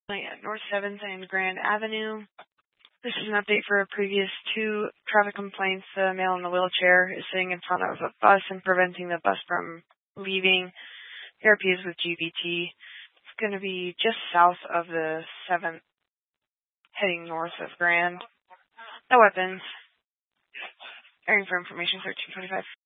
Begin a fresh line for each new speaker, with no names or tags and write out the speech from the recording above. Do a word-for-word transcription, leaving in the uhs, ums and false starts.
at North seventh and Grand Avenue. This is an update for a previous two traffic complaints. The male in the wheelchair is sitting in front of a bus and preventing the bus from leaving. P R P is with G B T. It's going to be just south of the seventh, heading north of Grand. No weapons. Airing for information, thirteen twenty-five.